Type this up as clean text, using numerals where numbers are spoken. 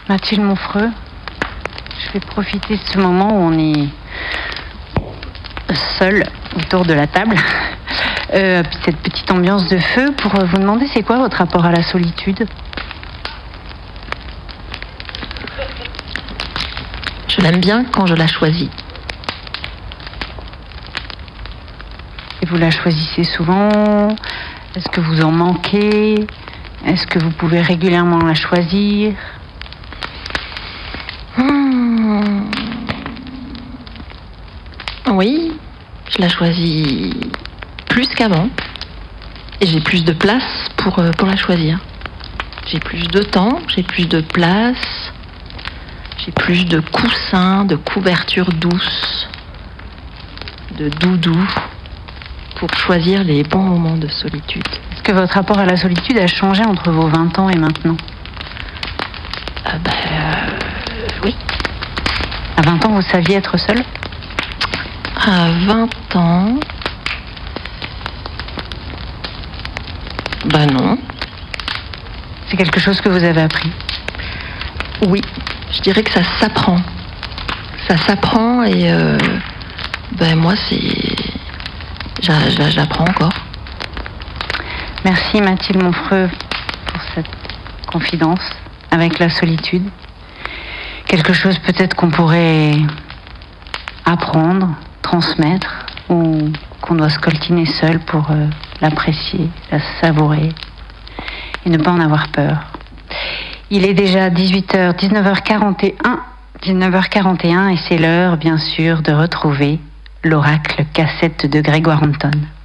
Mathilde Monfreux, je vais profiter de ce moment où on est seul autour de la table, cette petite ambiance de feu, pour vous demander c'est quoi votre rapport à la solitude ? Je l'aime bien quand je la choisis. Et vous la choisissez souvent ? Est-ce que vous en manquez ? Est-ce que vous pouvez régulièrement la choisir ? Oui, je la choisis plus qu'avant. Et j'ai plus de place pour la choisir. J'ai plus de temps, j'ai plus de place, j'ai plus de coussins, de couvertures douces, de doudou, pour choisir les bons moments de solitude. Est-ce que votre rapport à la solitude a changé entre vos 20 ans et maintenant ? Oui. À 20 ans, vous saviez être seule ? À 20 ans... non. C'est quelque chose que vous avez appris ? Oui, je dirais que ça s'apprend. Ça s'apprend et moi j'apprends encore. Merci Mathilde Monfreux pour cette confidence avec la solitude. Quelque chose peut-être qu'on pourrait apprendre, transmettre, ou qu'on doit scoltiner seul pour l'apprécier, la savourer et ne pas en avoir peur. Il est déjà 19h41 et c'est l'heure bien sûr de retrouver l'oracle cassette de Grégoire Anton.